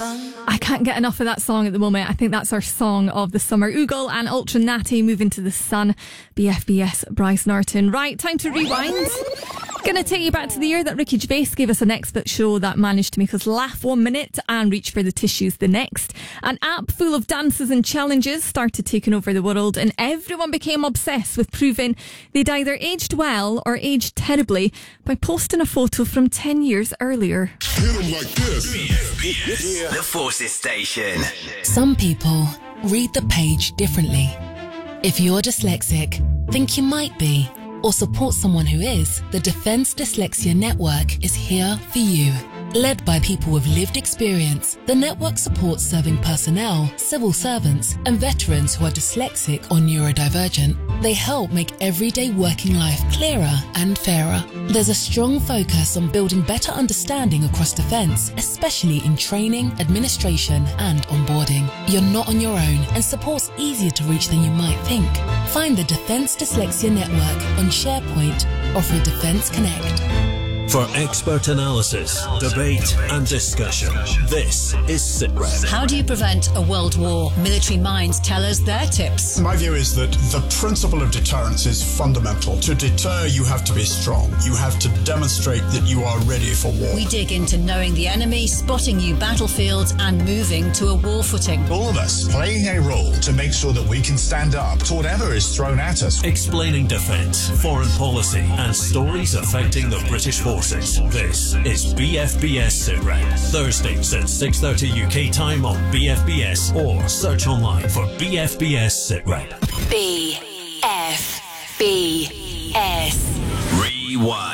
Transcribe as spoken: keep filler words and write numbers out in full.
I can't get enough of that song at the moment. I think that's our song of the summer. Oogle and Ultra Natty, Moving to the Sun. B F B S, Bryce Norton. Right, time to rewind. Gonna take you back to the year that Ricky Gervais gave us an expert show that managed to make us laugh one minute and reach for the tissues the next. An app full of dances and challenges started taking over the world, and everyone became obsessed with proving they'd either aged well or aged terribly by posting a photo from ten years earlier. Hit 'em like this. B F B S, the Forces Station. Some people read the page differently. If you're dyslexic, think you might be, or support someone who is, the Defence Dyslexia Network is here for you. Led by people with lived experience, the network supports serving personnel, civil servants, and veterans who are dyslexic or neurodivergent. They help make everyday working life clearer and fairer. There's a strong focus on building better understanding across Defence, especially in training, administration, and onboarding. You're not on your own, and support's easier to reach than you might think. Find the Defence Dyslexia Network on SharePoint or through Defence Connect. For expert analysis, debate and discussion, this is SITREP. How do you prevent a world war? Military minds tell us their tips. My view is that the principle of deterrence is fundamental. To deter, you have to be strong. You have to demonstrate that you are ready for war. We dig into knowing the enemy, spotting new battlefields, and moving to a war footing. All of us playing a role to make sure that we can stand up to whatever is thrown at us. Explaining defence, foreign policy, and stories affecting the British forces. This is B F B S SITREP. Thursdays at six thirty U K time on B F B S or search online for B F B S SITREP. B F B S. Rewind.